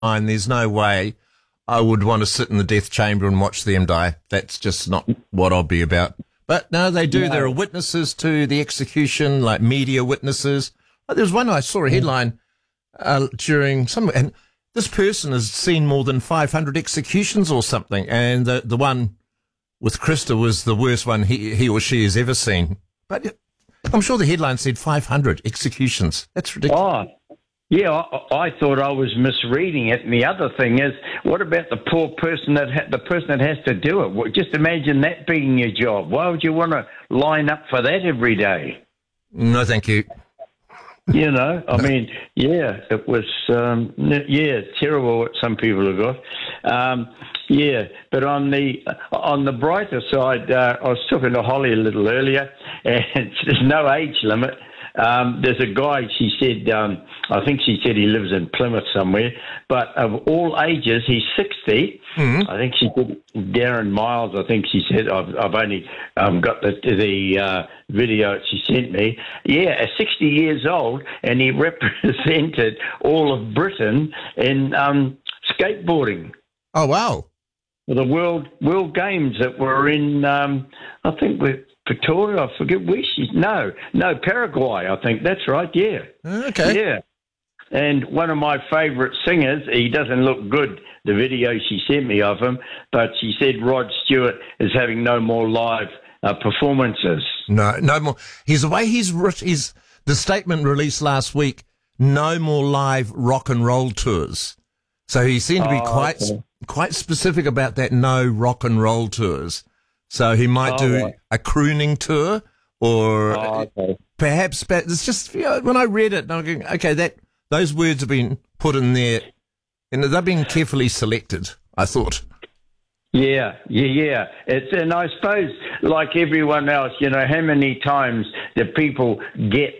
mind, there's no way I would want to sit in the death chamber and watch them die. That's just not what I'll be about. But no, they do. No. There are witnesses to the execution, like media witnesses. There was one I saw a headline during some, and this person has seen more than 500 executions or something, and the one with Krista was the worst one he or she has ever seen. But I'm sure the headline said 500 executions. That's ridiculous. Oh, yeah, I thought I was misreading it. And the other thing is, what about the poor person the person that has to do it? Well, just imagine that being your job. Why would you want to line up for that every day? No, thank you. You know, I mean, yeah, it was, terrible what some people have got. But on the brighter side, I was talking to Holly a little earlier, and there's no age limit. There's a guy, she said, I think she said he lives in Plymouth somewhere, but of all ages, he's 60. Mm-hmm. I think she said Darren Miles, I think she said. I've only got the video she sent me. Yeah, 60 years old, and he represented all of Britain in skateboarding. Oh, wow. The World Games that were in, I think with Victoria, I forget where she's. No, Paraguay, I think. That's right, yeah. Okay. Yeah. And one of my favourite singers, he doesn't look good, the video she sent me of him, but she said Rod Stewart is having no more live performances. No more. The statement released last week, no more live rock and roll tours. So he seemed to be quite specific about that, no rock and roll tours. So he might do a crooning tour, or perhaps. But it's just, when I read it, I'm going, okay, those words have been put in there, and they've been carefully selected, I thought. Yeah. And I suppose, like everyone else, how many times do people get